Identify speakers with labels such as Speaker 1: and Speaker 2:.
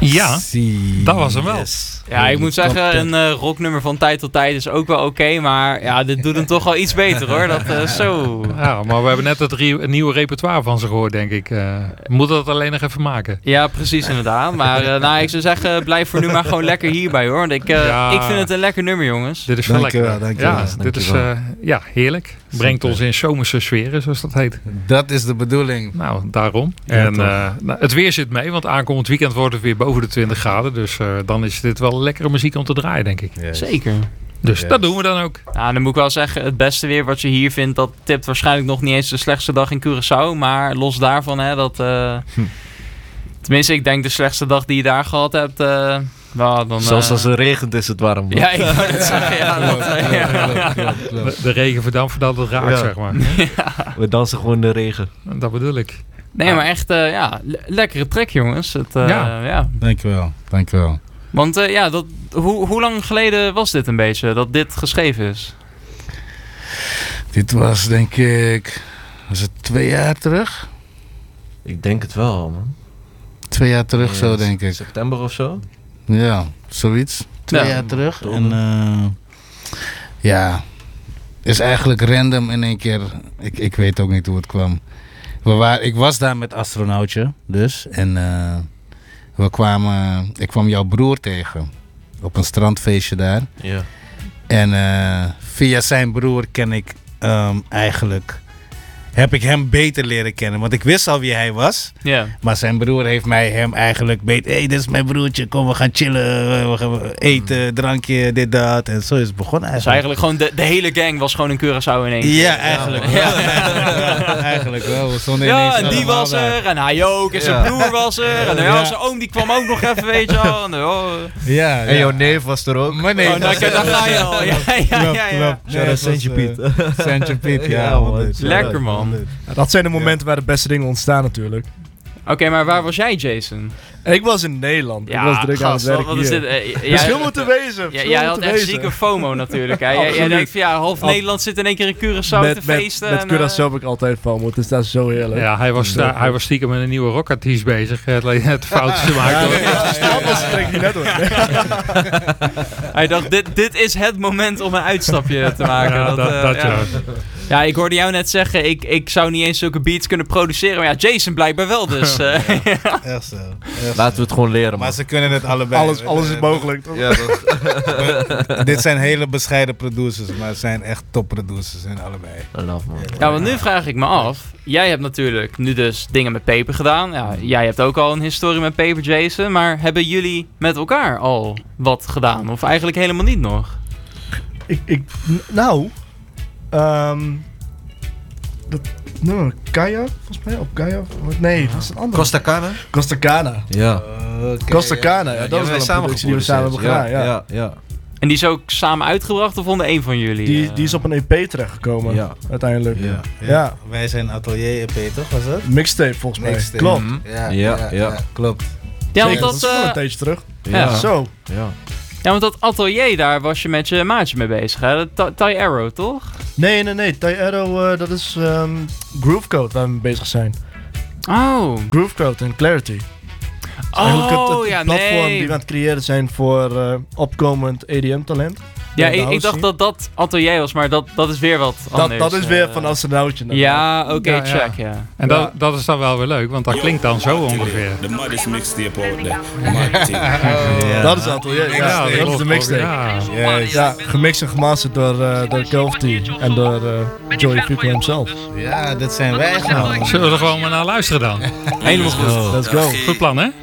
Speaker 1: Ja, dat was hem wel.
Speaker 2: Yes. Ja, ik moet zeggen, een rocknummer van tijd tot tijd is ook wel oké, maar ja, dit doet hem toch wel iets beter hoor. Dat zo.
Speaker 1: Ja, maar we hebben net het nieuwe repertoire van ze gehoord, denk ik. We moeten dat alleen nog even maken.
Speaker 2: Ja, precies inderdaad. Maar ik zou zeggen, blijf voor nu maar gewoon lekker hierbij hoor. Want ik vind het een lekker nummer, jongens.
Speaker 1: Dit is wel lekker. Dit is heerlijk. Brengt ons in zomerse sferen, zoals dat heet.
Speaker 3: Dat is de bedoeling.
Speaker 1: Nou, daarom. En het weer zit mee, want aankomend weekend wordt het weer boven de 20 graden. Dus dan is dit wel lekkere muziek om te draaien, denk ik.
Speaker 3: Yes.
Speaker 2: Zeker.
Speaker 1: Dus dat doen we dan ook.
Speaker 2: Nou, dan moet ik wel zeggen, het beste weer wat je hier vindt, dat tipt waarschijnlijk nog niet eens de slechtste dag in Curaçao. Maar los daarvan, hè, dat... Tenminste, ik denk de slechtste dag die je daar gehad hebt... dan,
Speaker 4: zelfs als het regent is het warm.
Speaker 2: Ja, ik wou het zeggen.
Speaker 1: De regen verdampt voordat het raakt, zeg maar.
Speaker 4: Ja. We dansen gewoon in de regen.
Speaker 1: Dat bedoel ik.
Speaker 2: Nee, maar echt, lekkere track, jongens.
Speaker 3: Dankjewel.
Speaker 2: Want hoe lang geleden was dit een beetje, dat dit geschreven is?
Speaker 3: Dit was, denk ik... Was het 2 jaar terug?
Speaker 4: Ik denk het wel, man.
Speaker 3: 2 jaar terug, zo denk ik.
Speaker 4: September of zo?
Speaker 3: Ja, zoiets. 2 jaar terug. En is eigenlijk random in één keer. Ik weet ook niet hoe het kwam. Ik was daar met Astronautje, dus. En ik kwam jouw broer tegen. Op een strandfeestje daar.
Speaker 4: Ja.
Speaker 3: En via zijn broer ken ik eigenlijk... Heb ik hem beter leren kennen. Want ik wist al wie hij was.
Speaker 2: Yeah.
Speaker 3: Maar zijn broer heeft hem eigenlijk beter... Hey, dit is mijn broertje. Kom, we gaan chillen. We gaan eten, drankje, dit, dat. En zo is het begonnen eigenlijk.
Speaker 2: Dus eigenlijk gewoon de hele gang was gewoon in Curaçao in één keer.
Speaker 3: Ja, eigenlijk. Ja. Eigenlijk wel. We stonden
Speaker 2: ja, en die was er. En hij ook. En zijn broer was er. En zijn oom die kwam ook nog even, weet je al.
Speaker 4: En jouw neef was er ook.
Speaker 3: Mijn neef
Speaker 2: daar ga je al. Ja.
Speaker 4: Santje Piet.
Speaker 3: Santje Piet, ja.
Speaker 2: Lekker, man.
Speaker 5: Ja, dat zijn de momenten waar de beste dingen ontstaan natuurlijk.
Speaker 2: Oké, maar waar was jij, Jason?
Speaker 5: Ik was in Nederland.
Speaker 2: Ja,
Speaker 5: ik was druk aan het werk
Speaker 2: wat is dit?
Speaker 5: Verschil moeten wezen.
Speaker 2: Jij had echt zieke FOMO natuurlijk. Jij denkt van half Nederland zit in één keer in Curaçao te feesten.
Speaker 5: Met Curaçao heb ik altijd FOMO. Het is daar zo heerlijk.
Speaker 1: Ja, hij was stiekem met een nieuwe rockartiest bezig. Het foutjes te maken.
Speaker 5: Dat was het net hoor.
Speaker 2: Hij dacht, dit is het moment om een uitstapje te maken.
Speaker 1: Ja,
Speaker 2: Ja, ik hoorde jou net zeggen, ik zou niet eens zulke beats kunnen produceren. Maar ja, Jason blijkbaar wel dus.
Speaker 3: Echt zo.
Speaker 4: Laten we het gewoon leren, man.
Speaker 3: Maar ze kunnen het allebei.
Speaker 5: Alles is mogelijk, toch?
Speaker 4: Ja,
Speaker 3: Dit zijn hele bescheiden producers, maar het zijn echt topproducers in allebei.
Speaker 4: Love, man.
Speaker 2: Ja, want nu vraag ik me af. Jij hebt natuurlijk nu dus dingen met Paper gedaan. Ja, jij hebt ook al een historie met Paper, Jason. Maar hebben jullie met elkaar al wat gedaan? Of eigenlijk helemaal niet nog?
Speaker 5: Kaya, volgens mij, op Kaya. Nee, dat is een andere. Costa Cana.
Speaker 4: Ja.
Speaker 5: Costa Cana, ja, dat is wel een productie die we samen hebben gedaan. Ja.
Speaker 2: En die is ook samen uitgebracht of onder één van jullie?
Speaker 5: Die is op een EP terechtgekomen, uiteindelijk. Ja.
Speaker 3: Wij zijn Atelier EP, toch, was dat?
Speaker 5: Mixtape, volgens mij.
Speaker 3: Mixtape.
Speaker 5: Klopt.
Speaker 3: Ja, klopt.
Speaker 2: Ja, want
Speaker 5: dat is wel een tijdje terug.
Speaker 2: Ja.
Speaker 5: Zo.
Speaker 2: Ja, want dat atelier daar was je met je maatje mee bezig, hè? Thai Arrow, toch?
Speaker 5: Nee. Thai Arrow, dat is Groovecode waar we mee bezig zijn.
Speaker 2: Oh.
Speaker 5: Groovecode en Clarity. Eigenlijk het platform die we aan het creëren zijn voor opkomend EDM-talent.
Speaker 2: Ja, ik dacht dat atelier was, maar dat is weer wat anders.
Speaker 5: Dat is weer van Astronautje.
Speaker 2: Ja, oké, check, ja.
Speaker 1: En dat is dan wel weer leuk, want dat klinkt dan zo ongeveer.
Speaker 6: The maddest mixtape out there.
Speaker 5: Dat is atelier, ja. Dat is de mixtape. Ja, gemixt en gemasterd door Kelfty en door Joey Fico himself.
Speaker 3: Ja, dat zijn wij gewoon.
Speaker 1: Zullen we er gewoon maar naar luisteren dan?
Speaker 2: Helemaal goed.
Speaker 5: Let's go.
Speaker 1: Goed plan, hè?